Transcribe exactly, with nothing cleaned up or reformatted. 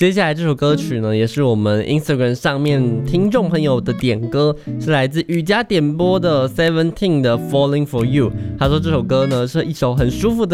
接下来这首歌曲呢，也是我们 Instagram 上面听众朋友的点歌，是来自瑜伽点播的 Seventeen 的 Falling for You。他说这首歌呢是一首很舒服的